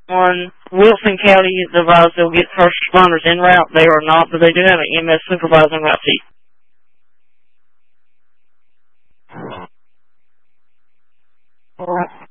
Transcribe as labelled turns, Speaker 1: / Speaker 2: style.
Speaker 1: on Wilson County is advised they'll get first responders en route. They are not, but they do have an EMS supervisor en route to you.